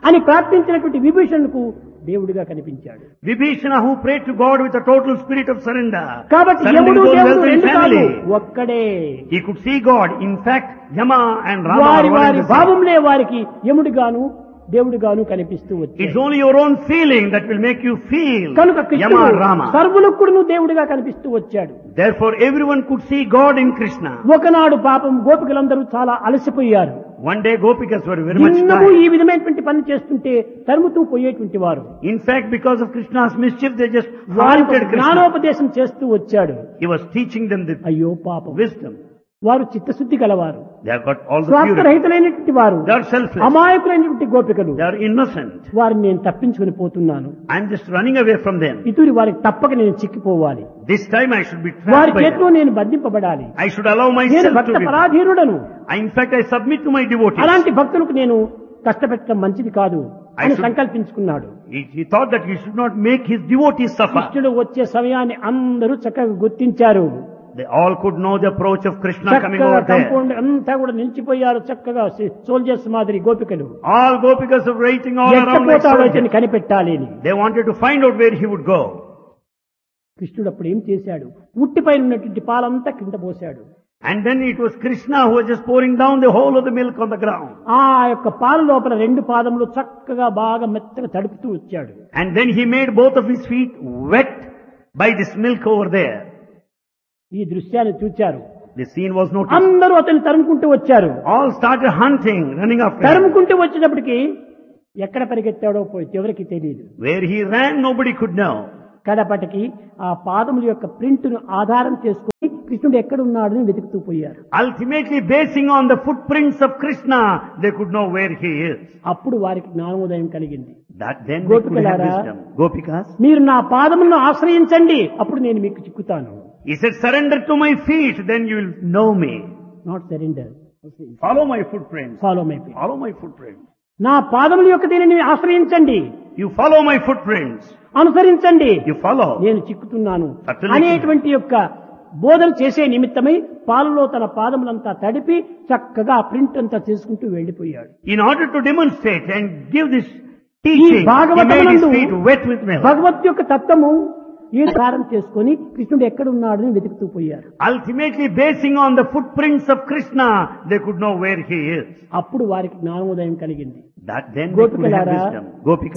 అని ప్రార్థించినటువంటి విభీషణుకు దేవుడిగా కనిపించాడు. Vibhishana, who prayed to God with a total spirit of surrender, కాబట్టి surrendering యముడు those దేవుడు wealth and రెండు కాదు, family, ఒక్కడే. he could see God. In fact, Yama and Rama వారి are one వారి and the same. భావంలే వారికి యముడిగాను దేవుడిగాను కనిపిస్తూ It's వచ్చాడు. only your own feeling that will make you feel కనుక Yama కృష్ణుడు and Rama. సర్వులకు దేవుడిగా కనిపిస్తూ వచ్చాడు. Therefore, everyone could see God in Krishna. ఒకనాడు పాపం గోపికలందరూ చాలా అలసిపోయారు. One day, Gopikas were very much నిన్నము ఈ tired. విధమైనటువంటి పని చేస్తుంటే తరుముతూ పోయేటువంటి వారు. In fact, because of Krishna's mischief, they just వారికి haunted Krishna. జ్ఞానోపదేశం చేస్తూ వచ్చాడు. He was teaching them the అయ్యో పాపం, wisdom. వారు చిత్తశుద్ధి గలవారు, They have got all the purity. స్వార్థరహితులైనటువంటి వారు, They are selfless. అమాయకులైనటువంటి గోపికలు. They are innocent. వారిని నేను తప్పించుకుని పోతున్నాను. I'm just running away from them. ఇతూరి వారికి తప్పక నేను చిక్కిపోవాలి. This time I should be వారి trapped by చేతిలో them. నేను బంధింపబడాలి. I should allow నేను myself Bhakta to be. పరాధీనుడను. In fact, I submit to my devotees. అలాంటి భక్తులకు నేను కష్టపెట్టడం మంచిది కాదు అని should- సంకల్పించుకున్నాడు. He thought that he should not make his devotees suffer. కృష్ణుడు వచ్చే సమయాన్ని అందరూ చక్కగా గుర్తించారు. They all could know the approach of Krishna coming చక్కగా over there. కంపౌండ్ అంతా కూడా నిలిచిపోయారు. చక్కగా సోల్జర్స్ మాదిరి గోపికలు. All Gopikas are waiting all around like ఎట్టపోతావైతే soldiers. కనిపెట్టాలి అని. They wanted to find out where he would go. కృష్ణుడు అప్పుడు ఏం చేశాడు? ఉట్టిపైన ఉన్నటువంటి పాలంతా కింద పోశాడు. And then it was Krishna who was just pouring down the whole of the milk on the ground. ఆ యొక్క పాల లోపల రెండు పాదములు చక్కగా బాగా మెత్తగా తడుపుతూ వచ్చాడు. And then he made both of his feet wet by this milk over there. ఈ దృశ్యాన్ని చూచారు. The scene was noticed. అందరూ అతన్ని తరుముకుంటూ వచ్చారు. All started hunting, running after him. తరుముకుంటూ వచ్చేటప్పటికి ఎక్కడ పరిగెత్తాడో పోయి ఎవరికి తెలియదు. Where he ran, nobody could know. కడపటికి ఆ పాదముల యొక్క ప్రింట్ను ఆధారం చేసుకుని కృష్ణుడు ఎక్కడ ఉన్నాడని వెతుకుతూ పోయారు. Ultimately, basing on the footprints of Krishna, they could know where he is. అప్పుడు వారికి జ్ఞానోదయం కలిగింది. That then they could have గోపికలారా, wisdom. Gopikas, మీరు నా పాదములను ఆశ్రయించండి, అప్పుడు నేను మీకు చిక్కుతాను. he said, surrender to my feet, then you will know me. Not surrender, Follow my footprints. Follow my feet. Follow my footprints. నా పాదముల యొక్క దీనిని ఆశ్రయించండి, You follow my footprints. అనుసరించండి, You follow. నేను చిక్కుతున్నాను Certainly. అనేటువంటి యొక్క బోధన చేసే నిమిత్తమై పాలలో తన పాదములంతా తడిపి చక్కగా ఆ ప్రింట్ అంతా చేసుకుంటూ వెళ్లిపోయాడు. In order to demonstrate and give this teaching, he made his భాగవతమునందు feet wet with milk. భగవత్ యొక్క తత్వము ఈ సారం చేసుకొని కృష్ణుడు ఎక్కడ ఉన్నాడని వెతుకుతూ పోయారు. Ultimately, basing on the footprints of Krishna, they could know where he is. అప్పుడు వారికి జ్ఞానోదయం కలిగింది. That then they could have గోపికలారా, wisdom. Gopikas,